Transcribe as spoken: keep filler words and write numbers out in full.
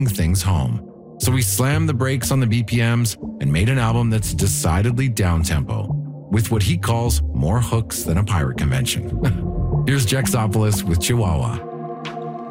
things home. So we slammed the brakes on the B P Ms and made an album that's decidedly down-tempo, with what he calls more hooks than a pirate convention. Here's Jexopolis with Chihuahua.